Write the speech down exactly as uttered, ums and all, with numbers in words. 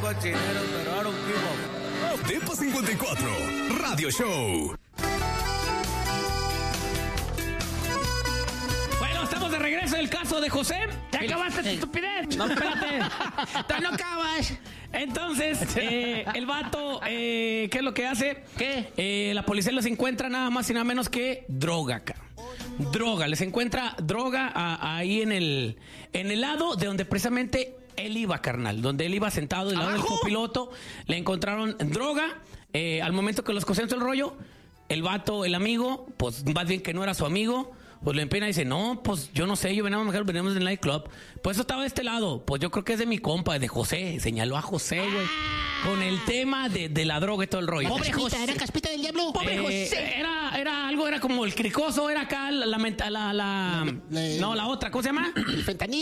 cochinero, pero I don't give a... Tepa cincuenta y cuatro, Radio Show. Bueno, estamos de regreso del caso de José. ¿Ya acabaste tu estupidez? No, espérate. ¡Tú no acabas! Entonces, eh, el vato, eh, ¿qué es lo que hace? ¿Qué? Eh, la policía les encuentra nada más y nada menos que droga, cara. Droga, les encuentra droga a, ahí en el, en el lado de donde precisamente él iba, carnal. Donde él iba sentado del lado del copiloto. Le encontraron droga. Eh, al momento que los cosieron el rollo, el vato, el amigo, pues más bien que no era su amigo, pues le empina y dice, no, pues yo no sé, yo veníamos mejor, veníamos del nightclub. Pues eso estaba de este lado. Pues yo creo que es de mi compa, de José. Señaló a José, güey. Con el tema de, de la droga y todo el rollo. Pobre José, ¿era Caspita del Diablo? Pobre Eh, José. Era, era algo, era como el cricoso, era acá la, la, la, la, la Le- no, la otra, ¿cómo se llama? El fentanil.